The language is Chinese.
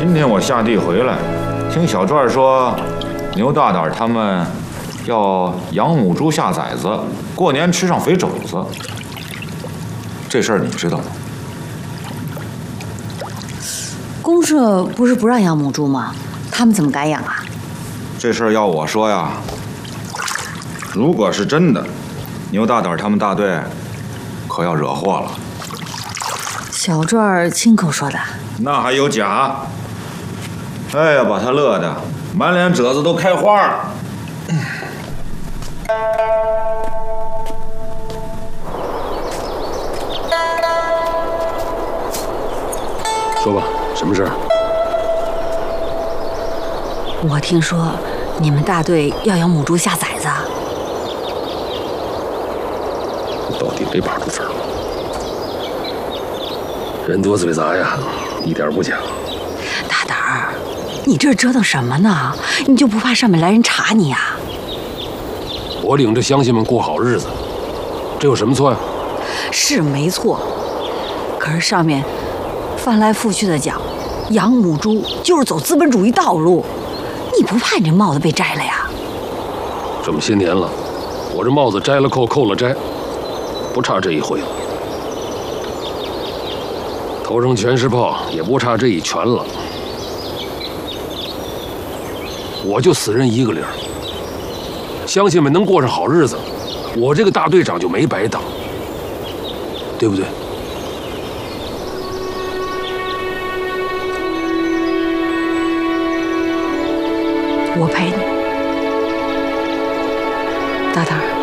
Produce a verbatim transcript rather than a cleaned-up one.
今天我下地回来，听小转说，牛大胆他们要养母猪下崽子，过年吃上肥肘子。这事儿你知道吗？ 公社不是不让养母猪吗？他们怎么敢养啊？ 这事儿要我说呀，如果是真的，牛大胆他们大队可要惹祸了。 小转亲口说的。 那还有假？哎呀，把他乐的满脸褶子都开花了。 说吧，什么事儿？ 我听说你们大队要养母猪下崽子， 到底没把住分儿，人多嘴杂呀，一点不假。 大胆儿，你这折腾什么呢？你就不怕上面来人查你呀？ 我领着乡亲们过好日子，这有什么错呀？ 是没错，可是上面翻来覆去的讲，养母猪就是走资本主义道路，你不怕你这帽子被摘了呀？ 这么些年了，我这帽子摘了扣，扣了摘，不差这一回了。头上全是炮，也不差这一拳了。我就死人一个理儿，乡亲们能过上好日子，我这个大队长就没白当，对不对？ 我陪你。